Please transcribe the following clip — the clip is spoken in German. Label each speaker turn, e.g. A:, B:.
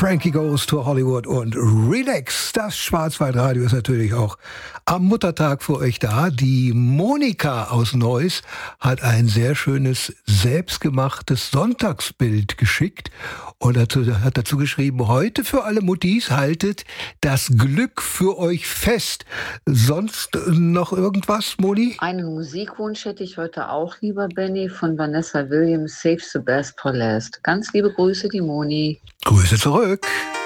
A: Frankie Goes to Hollywood und Relax. Das Schwarzwaldradio ist natürlich auch am Muttertag für euch da. Die Monika aus Neuss hat ein sehr schönes, selbstgemachtes Sonntagsbild geschickt und hat dazu geschrieben, heute für alle Muttis haltet das Glück für euch fest. Sonst noch irgendwas, Moni?
B: Einen Musikwunsch hätte ich heute auch, lieber Benny, von Vanessa Williams, Save the Best for Last. Ganz liebe Grüße, die Moni.
A: Grüße zurück.